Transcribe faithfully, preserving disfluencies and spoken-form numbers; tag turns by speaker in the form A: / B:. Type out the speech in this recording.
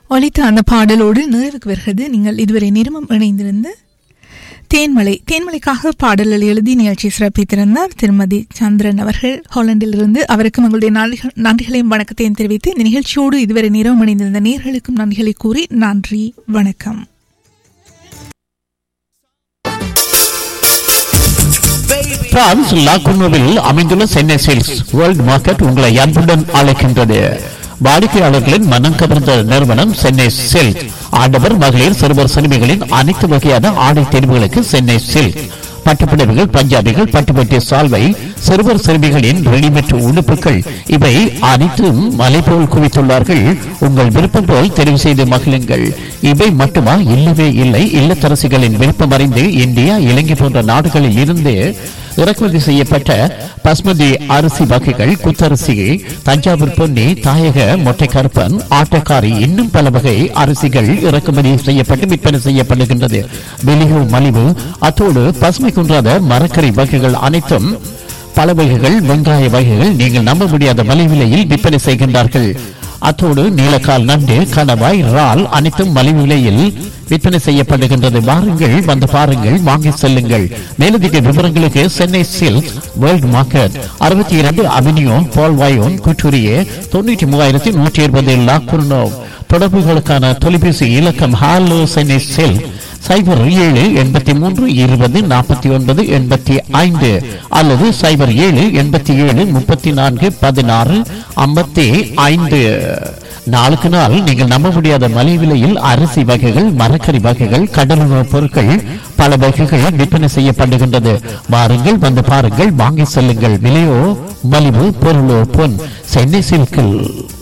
A: ஒலித்த அந்த பாடலோடு நிறைவுக்கு வருகிறது. நீங்கள் இதுவரை நிறமம் இணைந்திருந்த தேன்மலை தேன்மலைக்காக பாடல்கள் எழுதி நிகழ்ச்சி சிறப்பித்திருந்தார் திருமதி சந்திரன் அவர்கள் ஹாலண்டிலிருந்து. அவருக்கும் உங்களுடைய நன்றிகளையும் வணக்கத்தையும் தெரிவித்து இந்த நிகழ்ச்சியோடு இதுவரை நிறமம் இணைந்திருந்த நேர்களுக்கும் நன்றிகளை கூறி நன்றி, வணக்கம்.
B: பிரான்ஸ் லாகுனோவில் அமைந்துள்ள சென்னை சேல்ஸ் வேர்ல்ட் மார்க்கெட் உங்களை அன்புடன் அழைக்கின்றது. வாடிக்கையாளர்களின் மனம் கவர்ந்த நிறுவனம் சென்னை சில்க். ஆடவர், மகளிர், சிறுவர், சிறுமிகளின் அனைத்து வகையான ஆடை தெரிவுகளுக்கு சென்னை சில்க். பட்டுப்புடவைகள், பஞ்சாபிகள், பட்டுப்பட்டி சால்வை, சிறுவர் சிறுமிகளின் ரெடிமேட் உடுப்புகள் இவை அனைத்தும் மலை போல் குவித்துள்ளார்கள். உங்கள் விருப்பம் போல் தெரிவு செய்து மகிழுங்கள். இவை மட்டுமா? இல்லவே இல்லை. இல்லத்தரசிகளின் விருப்பம் அறிந்து இந்தியா, இலங்கை போன்ற நாடுகளில் இருந்து இறக்குமதி செய்யப்பட்ட பஸ்மதி அரிசி வகைகள், குத்தரிசி, தஞ்சாவூர் பொன்னி, தாயக மொட்டை கருப்பன், ஆட்டக்காரி, இன்னும் பல வகை அரிசிகள் இறக்குமதி செய்யப்பட்டு விற்பனை செய்யப்படுகின்றது. வெளியோ மலிவு. அத்தோடு பசுமை குன்றாத மரக்கறி வகைகள் அனைத்தும், பல வகைகள், வெங்காய வகைகள் நீங்கள் நம்ப முடியாத மலிவிலையில் விற்பனை செய்கின்றார்கள். அத்தோடு நீலக்கால், நண்டு, கணவாய், இறால் அனைத்தும் மலிவு விலையில் விற்பனை செய்யப்படுகின்றது. வாருங்கள், வந்து பாருங்கள், வாங்கி செல்லுங்கள். மேலதிக விவரங்களுக்கு சென்னை சில்க் வேர்ல்ட் மார்க்கெட், அறுபத்தி இரண்டு அவென்யூ பால்வாயோன், குற்றூரியே, தொண்ணூற்றி மூவாயிரத்தி நூற்றி இருபது லாக்குர்னோ. தொடர்புகளுக்கான தொலைபேசி இலக்கம் ஹாலோ சென்னை சில்க் சைபர் ஏழு எண்பத்தி மூன்று இருபது நாற்பத்தி ஒன்பது எண்பத்தி ஐந்து அல்லது சைபர் ஏழு எண்பத்தி ஏழு முப்பத்தி நான்கு பதினாறு ஐம்பத்தி ஐந்து. நாளுக்கு நாள் நீங்கள் நம்ப முடியாத மலிவு விலையில் அரிசி வகைகள், மரக்கறி வகைகள், கடலுணவுப் பொருட்கள் பல வகைகள் விற்பனை செய்யப்படுகின்றது. வாருங்கள், வந்து பாருங்கள், வாங்கி செல்லுங்கள். விலையோ மலிவு, பொருளோ பொன். சென்னை சில்கில்